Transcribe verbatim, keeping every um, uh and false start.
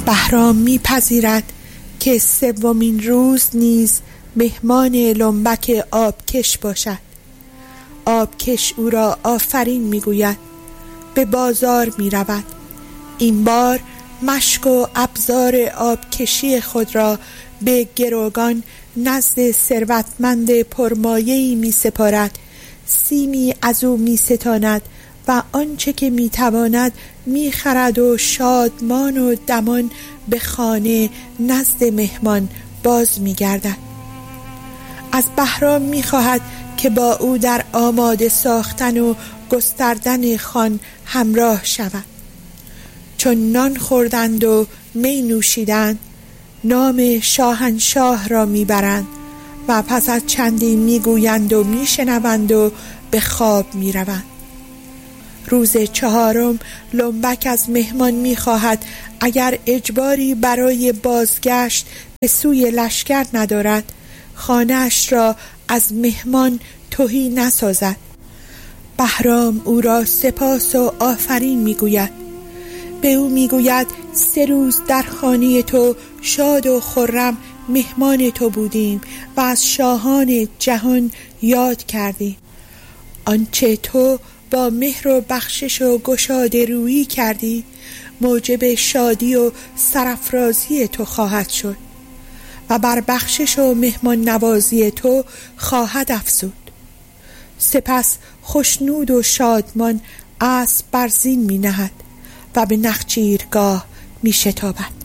بهرام میپذیرد که سومین روز نیز مهمان لنبک آبکش باشد. آبکش او را آفرین میگوید، به بازار میرود. این بار مشک و ابزار آبکشی خود را به گروگان نزد ثروتمند پرمایه‌ای می سپارد. سیمی از او می ستاند و آنچه که می تواند می خرد و شادمان و دمان به خانه نزد مهمان باز می گردد. از بهرام می خواهد که با او در آماده ساختن و گستردن خوان همراه شود. چون نان خوردند و می نوشیدند، نام شاهنشاه را میبرند و پس از چندی میگویند و میشنوند و به خواب میروند. روز چهارم لنبک از مهمان میخواهد اگر اجباری برای بازگشت به سوی لشکر ندارد، خانه‌اش را از مهمان تهی نسازد. بهرام او را سپاس و آفرین میگوید. به او میگوید سه روز در خانه تو شاد و خرم مهمان تو بودیم و از شاهان جهان یاد کردیم. آنچه تو با مهر و بخشش و گشاده رویی کردی موجب شادی و سرافرازی تو خواهد شد و بر بخشش و مهمان نوازی تو خواهد افزود. سپس خوشنود و شادمان اسب بر زین می نهد و به نخچیرگاه می شتابد.